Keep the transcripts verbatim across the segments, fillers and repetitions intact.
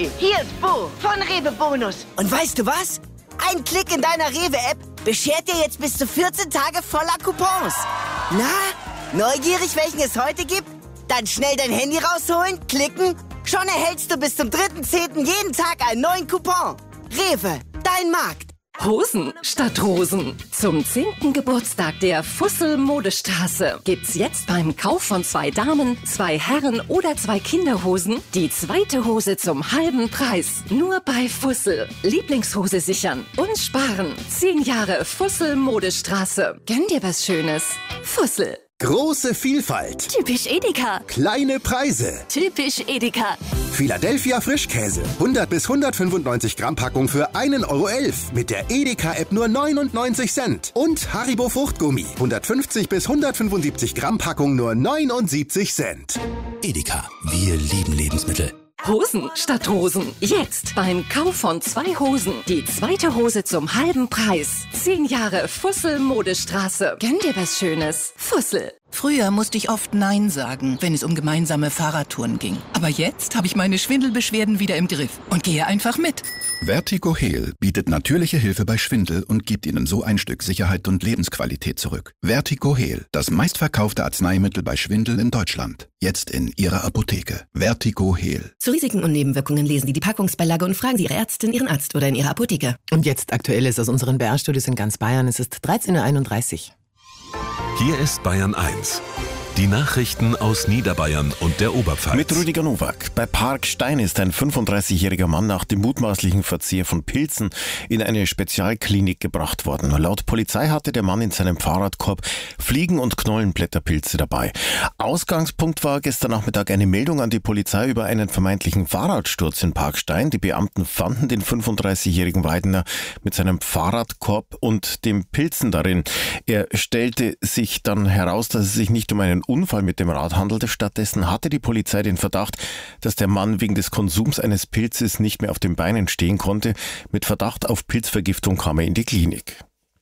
Hier ist Bo von Rewe Bonus. Und weißt du was? Ein Klick in deiner Rewe-App beschert dir jetzt bis zu vierzehn Tage voller Coupons. Na, neugierig, welchen es heute gibt? Dann schnell dein Handy rausholen, klicken. Schon erhältst du bis zum dritten zehnten jeden Tag einen neuen Coupon. Rewe, dein Markt. Hosen statt Rosen. Zum zehnten Geburtstag der Fussel-Modestraße gibt's jetzt beim Kauf von zwei Damen, zwei Herren oder zwei Kinderhosen die zweite Hose zum halben Preis. Nur bei Fussel. Lieblingshose sichern und sparen. Zehn Jahre Fussel-Modestraße. Gönn dir was Schönes. Fussel. Große Vielfalt. Typisch Edeka. Kleine Preise. Typisch Edeka. Philadelphia Frischkäse. hundert bis hundertfünfundneunzig Gramm Packung für einen Euro elf. Mit der Edeka-App nur neunundneunzig Cent. Und Haribo Fruchtgummi. hundertfünfzig bis hundertfünfundsiebzig Gramm Packung nur neunundsiebzig Cent. Edeka. Wir lieben Lebensmittel. Hosen statt Rosen. Jetzt beim Kauf von zwei Hosen die zweite Hose zum halben Preis. Zehn Jahre Fussel-Modestraße. Gönn dir was Schönes. Fussel. Früher musste ich oft Nein sagen, wenn es um gemeinsame Fahrradtouren ging. Aber jetzt habe ich meine Schwindelbeschwerden wieder im Griff und gehe einfach mit. Vertigo Heal bietet natürliche Hilfe bei Schwindel und gibt Ihnen so ein Stück Sicherheit und Lebensqualität zurück. Vertigo Heal, das meistverkaufte Arzneimittel bei Schwindel in Deutschland. Jetzt in Ihrer Apotheke. Vertigo Heal. Zu Risiken und Nebenwirkungen lesen Sie die Packungsbeilage und fragen Sie Ihre Ärztin, Ihren Arzt oder in Ihrer Apotheke. Und jetzt Aktuelles aus unseren B R-Studios in ganz Bayern. Es ist dreizehn Uhr einunddreißig. Hier ist Bayern eins. Die Nachrichten aus Niederbayern und der Oberpfalz. Mit Rüdiger Nowak. Bei Parkstein ist ein fünfunddreißigjähriger Mann nach dem mutmaßlichen Verzehr von Pilzen in eine Spezialklinik gebracht worden. Laut Polizei hatte der Mann in seinem Fahrradkorb Fliegen- und Knollenblätterpilze dabei. Ausgangspunkt war gestern Nachmittag eine Meldung an die Polizei über einen vermeintlichen Fahrradsturz in Parkstein. Die Beamten fanden den fünfunddreißigjährigen Weidener mit seinem Fahrradkorb und dem Pilzen darin. Er stellte sich dann heraus, dass es sich nicht um einen Unfall mit dem Rad handelte. Stattdessen hatte die Polizei den Verdacht, dass der Mann wegen des Konsums eines Pilzes nicht mehr auf den Beinen stehen konnte. Mit Verdacht auf Pilzvergiftung kam er in die Klinik.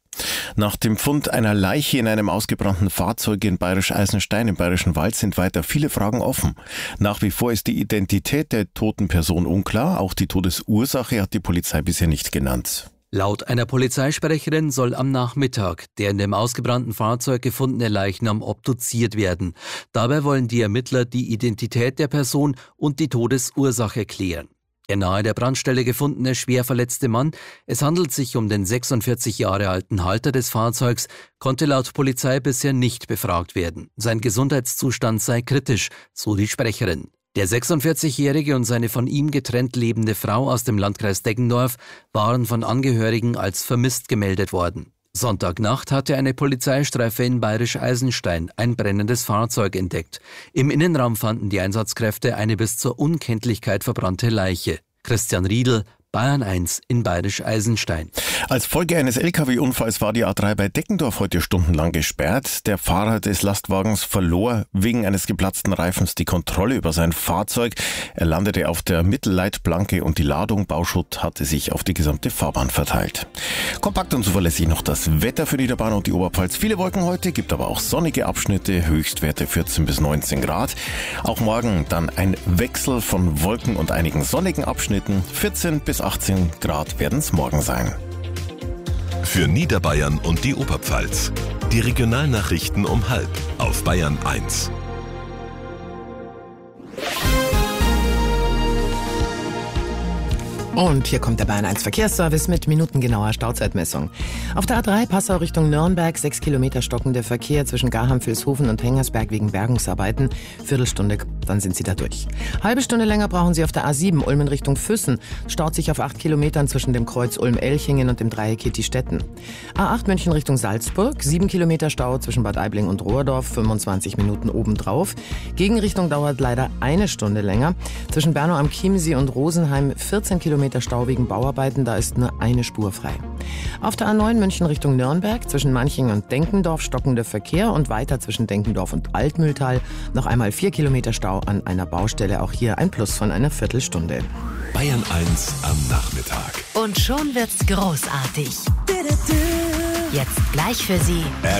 Nach dem Fund einer Leiche in einem ausgebrannten Fahrzeug in Bayerisch-Eisenstein im Bayerischen Wald sind weiter viele Fragen offen. Nach wie vor ist die Identität der toten Person unklar. Auch die Todesursache hat die Polizei bisher nicht genannt. Laut einer Polizeisprecherin soll am Nachmittag der in dem ausgebrannten Fahrzeug gefundene Leichnam obduziert werden. Dabei wollen die Ermittler die Identität der Person und die Todesursache klären. Der nahe der Brandstelle gefundene, schwer verletzte Mann, es handelt sich um den sechsundvierzig Jahre alten Halter des Fahrzeugs, konnte laut Polizei bisher nicht befragt werden. Sein Gesundheitszustand sei kritisch, so die Sprecherin. Der sechsundvierzigjährige und seine von ihm getrennt lebende Frau aus dem Landkreis Deggendorf waren von Angehörigen als vermisst gemeldet worden. Sonntagnacht hatte eine Polizeistreife in Bayerisch-Eisenstein ein brennendes Fahrzeug entdeckt. Im Innenraum fanden die Einsatzkräfte eine bis zur Unkenntlichkeit verbrannte Leiche. Christian Riedl, Bayern eins in Bayerisch-Eisenstein. Als Folge eines L K W-Unfalls war die A drei bei Deggendorf heute stundenlang gesperrt. Der Fahrer des Lastwagens verlor wegen eines geplatzten Reifens die Kontrolle über sein Fahrzeug. Er landete auf der Mittelleitplanke und die Ladung Bauschutt hatte sich auf die gesamte Fahrbahn verteilt. Kompakt und zuverlässig noch das Wetter für Niederbayern und die Oberpfalz. Viele Wolken heute, gibt aber auch sonnige Abschnitte, Höchstwerte vierzehn bis neunzehn Grad. Auch morgen dann ein Wechsel von Wolken und einigen sonnigen Abschnitten. vierzehn bis achtzehn Grad werden es morgen sein. Für Niederbayern und die Oberpfalz. Die Regionalnachrichten um halb auf Bayern eins. Und hier kommt der Bayern eins Verkehrsservice mit minutengenauer Stauzeitmessung. Auf der A drei Passau Richtung Nürnberg, sechs Kilometer stockender Verkehr zwischen Garham-Vilshofen und Hengersberg wegen Bergungsarbeiten. Viertelstunde, dann sind Sie da durch. Halbe Stunde länger brauchen Sie auf der A sieben Ulm in Richtung Füssen. Staut sich auf acht Kilometern zwischen dem Kreuz Ulm-Elchingen und dem Dreieck Hitti-Stetten. A acht München Richtung Salzburg, sieben Kilometer Stau zwischen Bad Aibling und Rohrdorf, fünfundzwanzig Minuten obendrauf. Gegenrichtung dauert leider eine Stunde länger. Zwischen Bernau am Chiemsee und Rosenheim vierzehn Kilometer Stau wegen Bauarbeiten, da ist nur eine Spur frei. Auf der A neun München Richtung Nürnberg, zwischen Manching und Denkendorf stockender Verkehr und weiter zwischen Denkendorf und Altmühltal noch einmal vier Kilometer Stau an einer Baustelle, auch hier ein Plus von einer Viertelstunde. Bayern eins am Nachmittag. Und schon wird's großartig. Jetzt gleich für Sie